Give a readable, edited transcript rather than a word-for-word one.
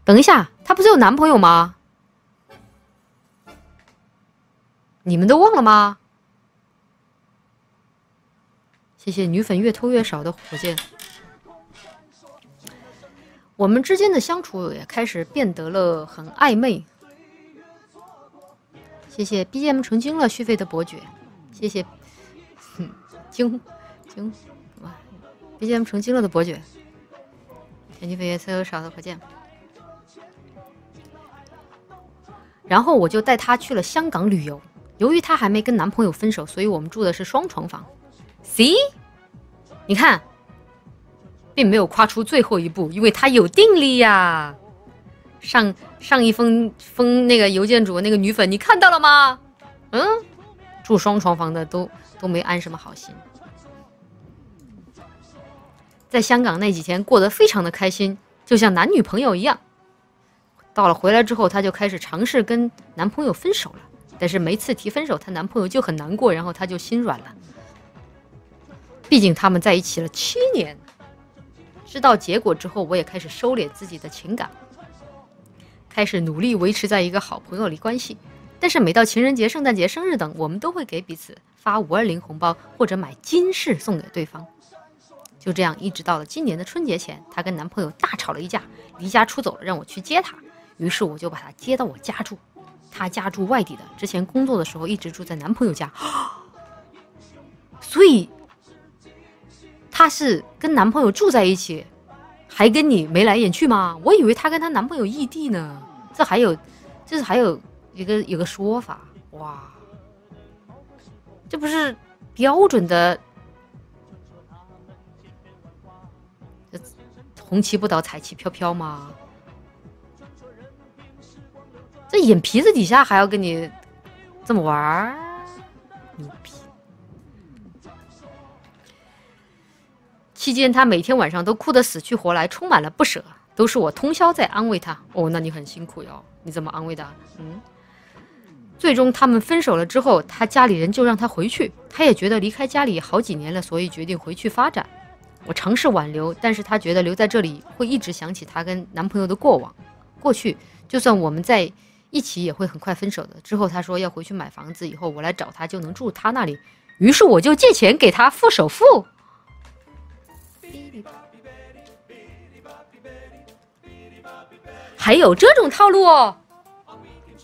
等一下，她不是有男朋友吗？你们都忘了吗？谢谢女粉越偷越少的火箭。我们之间的相处也开始变得了很暧昧。谢谢 BGM 成精了续费的伯爵，谢谢BGM 成精了的伯爵。女粉越偷越少的火箭。然后我就带她去了香港旅游。由于她还没跟男朋友分手，所以我们住的是双床房。See， 你看。并没有跨出最后一步，因为他有定力呀。上一封那个邮件主那个女粉，你看到了吗？住双床房的都没安什么好心。在香港那几天过得非常的开心，就像男女朋友一样。到了回来之后，她就开始尝试跟男朋友分手了，但是每次提分手，她男朋友就很难过，然后她就心软了。毕竟他们在一起了7年。知道结果之后，我也开始收敛自己的情感，开始努力维持在一个好朋友的关系。但是每到情人节、圣诞节、生日等，我们都会给彼此发520红包或者买金饰送给对方。就这样一直到了今年的春节前，她跟男朋友大吵了一架，离家出走了，让我去接她。于是我就把她接到我家住。她家住外地的，之前工作的时候一直住在男朋友家，所以她是跟男朋友住在一起，还跟你眉来眼去吗？我以为她跟她男朋友异地呢。这还有一个说法，哇，这不是标准的红旗不倒彩旗飘飘吗？这眼皮子底下还要跟你这么玩，牛逼！期间，他每天晚上都哭得死去活来，充满了不舍，都是我通宵在安慰他。哦，那你很辛苦哟，你怎么安慰的？最终他们分手了之后，他家里人就让他回去，他也觉得离开家里好几年了，所以决定回去发展。我尝试挽留，但是他觉得留在这里会一直想起他跟男朋友的过去，就算我们在一起也会很快分手的。之后他说要回去买房子，以后我来找他就能住他那里，于是我就借钱给他付首付。还有这种套路哦！